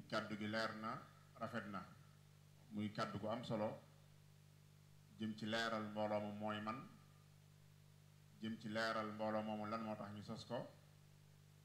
kàddu gi leer na rafet na muy kàddu gu am solo jëm ci leeral mbooloo mu mooy man jëm ci leeral mbooloo moomu lan moo tax ñu sos ko